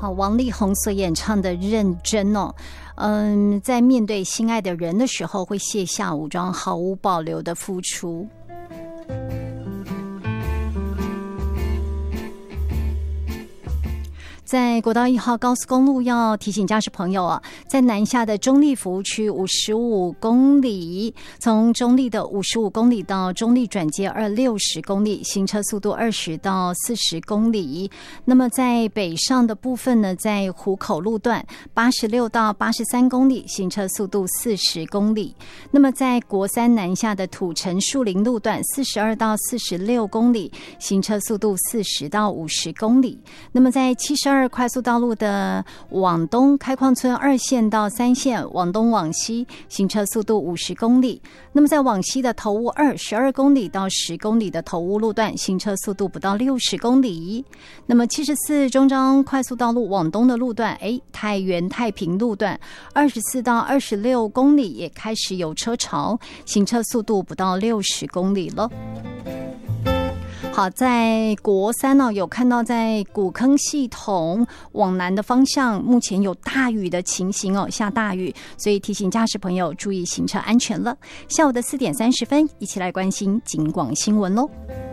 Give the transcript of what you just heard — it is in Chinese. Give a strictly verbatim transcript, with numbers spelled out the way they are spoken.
好，王力宏所演唱的《认真》哦，嗯，在面对心爱的人的时候，会卸下武装，毫无保留的付出。在国道一号高速公路要提醒驾驶朋友啊，在南下的中立服务区五十五公里，从中立的五十五公里到中立转接二六十公里，行车速度二十到四十公里。那么在北上的部分呢，在湖口路段八十六到八十三公里，行车速度四十公里。那么在国三南下的土城树林路段四十二到四十六公里，行车速度四十到五十公里。那么在七十二快速道路的往东开矿村二线到三线往东往西，行车速度五十公里。那么在往西的头屋二十二公里到十公里的头屋路段，行车速度不到六十公里。那么七十四中彰快速道路往东的路段，哎，太原太平路段二十四到二十六公里也开始有车潮，行车速度不到六十公里了。好，在国三呢、哦，有看到在古坑系统往南的方向，目前有大雨的情形哦，下大雨，所以提醒驾驶朋友注意行车安全了。下午的四点三十分，一起来关心警广新闻喽。